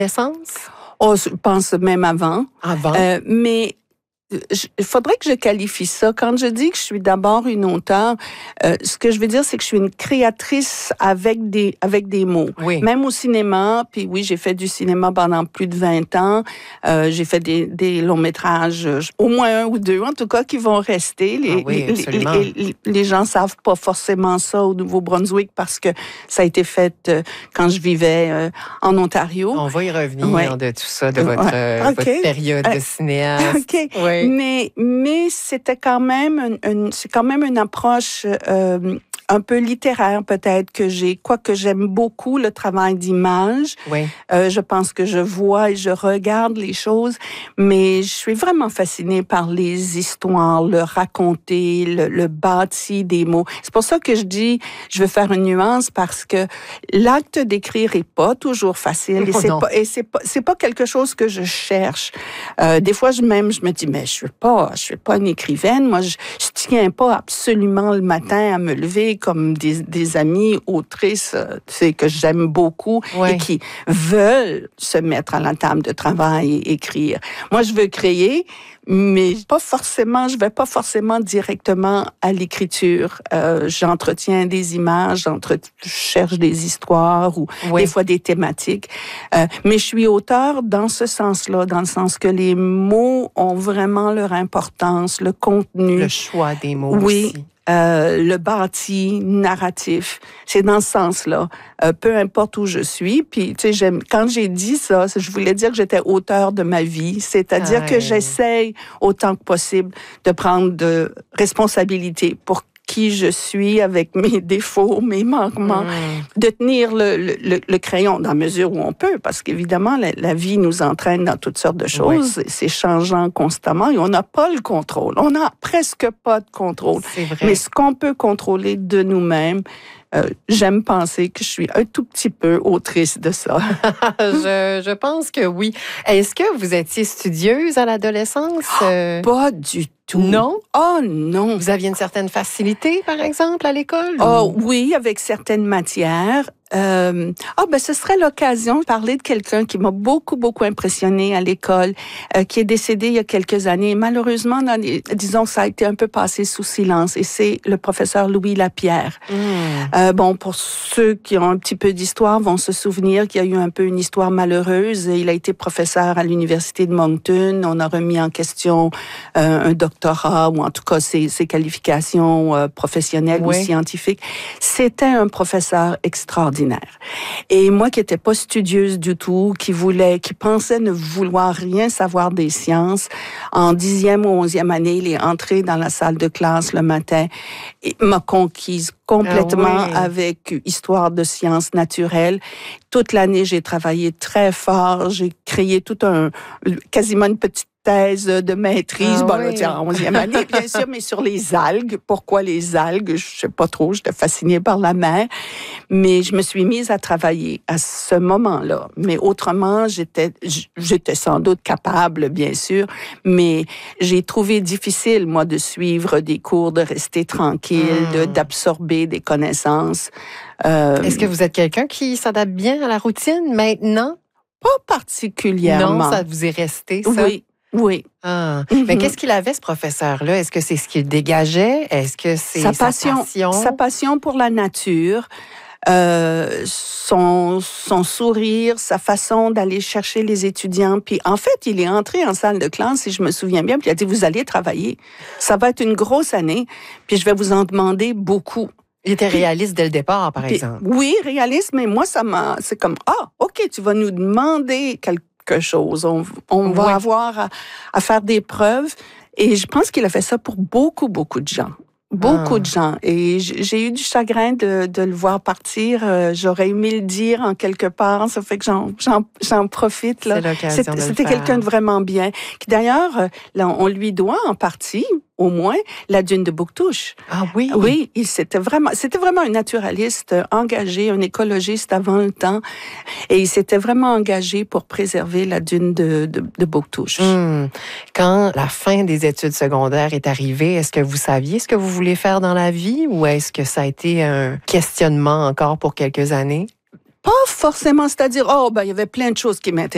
l'adolescence? Oh, je pense même avant. Avant? Mais il faudrait que je qualifie ça. Quand je dis que je suis d'abord une auteure, ce que je veux dire, c'est que je suis une créatrice avec des mots. Oui. Même au cinéma, puis oui, j'ai fait du cinéma pendant plus de 20 ans. J'ai fait des longs métrages, au moins un ou deux, en tout cas, qui vont rester. Les gens savent pas forcément ça au Nouveau-Brunswick parce que ça a été fait quand je vivais en Ontario. On va y revenir de tout ça, de votre période de cinéaste. OK. Oui. Mais c'était quand même c'est quand même une approche un peu littéraire peut-être que j'ai, quoique j'aime beaucoup le travail d'image. Oui. Je pense que je vois et je regarde les choses, mais je suis vraiment fascinée par les histoires, le raconter, le bâti des mots. C'est pour ça que je dis, je veux faire une nuance parce que l'acte d'écrire est pas toujours facile et c'est pas quelque chose que je cherche. Des fois, je me dis, mais je suis pas une écrivaine. Moi, je tiens pas absolument le matin à me lever comme des amies autrices, que j'aime beaucoup et qui veulent se mettre à la table de travail et écrire. Moi, je veux créer, mais je vais pas forcément directement à l'écriture. J'entretiens des images, je cherche des histoires ou des fois des thématiques. Mais je suis auteur dans ce sens-là, dans le sens que les mots ont vraiment leur importance, le contenu. Le choix des mots aussi. Le bâti narratif, c'est dans ce sens-là. Peu importe où je suis, puis tu sais, quand j'ai dit ça, je voulais dire que j'étais auteur de ma vie, c'est-à-dire que j'essaye autant que possible de prendre de responsabilité pour qui je suis avec mes défauts, mes manquements, de tenir le crayon dans la mesure où on peut, parce qu'évidemment, la vie nous entraîne dans toutes sortes de choses, c'est changeant constamment et on n'a pas le contrôle. On n'a presque pas de contrôle. C'est vrai. Mais ce qu'on peut contrôler de nous-mêmes, j'aime penser que je suis un tout petit peu autrice de ça. Je pense que oui. Est-ce que vous étiez studieuse à l'adolescence? Pas du tout. Non? Oh non! Vous aviez une certaine facilité, par exemple, à l'école? Oh oui, avec certaines matières. Ce serait l'occasion de parler de quelqu'un qui m'a beaucoup, beaucoup impressionnée à l'école, qui est décédé il y a quelques années. Malheureusement, disons que ça a été un peu passé sous silence, et c'est le professeur Louis Lapierre. Pour ceux qui ont un petit peu d'histoire vont se souvenir qu'il y a eu un peu une histoire malheureuse. Il a été professeur à l'Université de Moncton. On a remis en question un doctorat, ou en tout cas ses qualifications professionnelles ou scientifiques. C'était un professeur extraordinaire. Et moi qui n'étais pas studieuse du tout, qui pensait ne vouloir rien savoir des sciences, en 10e ou 11e année, il est entré dans la salle de classe le matin et m'a conquise complètement avec histoire de sciences naturelles. Toute l'année, j'ai travaillé très fort, j'ai créé quasiment une petite thèse de maîtrise, en 11e année, bien sûr, mais sur les algues. Pourquoi les algues? Je sais pas trop, j'étais fascinée par la mer. Mais je me suis mise à travailler à ce moment-là. Mais autrement, j'étais sans doute capable, bien sûr, mais j'ai trouvé difficile, moi, de suivre des cours, de rester tranquille, d'absorber des connaissances. Est-ce que vous êtes quelqu'un qui s'adapte bien à la routine maintenant? Pas particulièrement. Non, ça vous est resté, ça? Oui. Mais qu'est-ce qu'il avait, ce professeur-là? Est-ce que c'est ce qu'il dégageait? Est-ce que c'est sa passion? Sa passion pour la nature, son sourire, sa façon d'aller chercher les étudiants. Puis en fait, il est entré en salle de classe, si je me souviens bien, puis il a dit, vous allez travailler. Ça va être une grosse année, puis je vais vous en demander beaucoup. Il était réaliste dès le départ, par exemple. Oui, réaliste, mais moi, c'est comme, OK, tu vas nous demander quelque chose. On va avoir à faire des preuves. Et je pense qu'il a fait ça pour beaucoup, beaucoup de gens. Beaucoup de gens. Et j'ai eu du chagrin de le voir partir. J'aurais aimé le dire en quelque part. Ça fait que j'en profite. Là. C'est l'occasion de le faire. C'était quelqu'un de vraiment bien. Qui d'ailleurs, on lui doit en partie, au moins, la dune de Bouctouche. Ah oui? Oui, c'était vraiment un naturaliste engagé, un écologiste avant le temps. Et il s'était vraiment engagé pour préserver la dune de Bouctouche. Quand la fin des études secondaires est arrivée, est-ce que vous saviez ce que vous voulez faire dans la vie ou est-ce que ça a été un questionnement encore pour quelques années? Pas forcément, c'est-à-dire, il y avait plein de choses qui m'intéressaient.